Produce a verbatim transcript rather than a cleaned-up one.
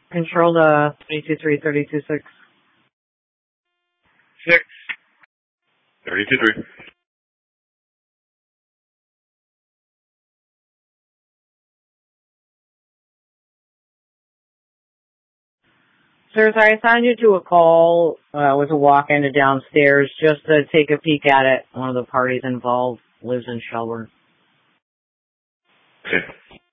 Control to thirty-two three, thirty-two six. Six. thirty-two three. Sirs, I assigned you to a call uh, with a walk-in to downstairs just to take a peek at it. One of the parties involved lives in Shelburne. Okay.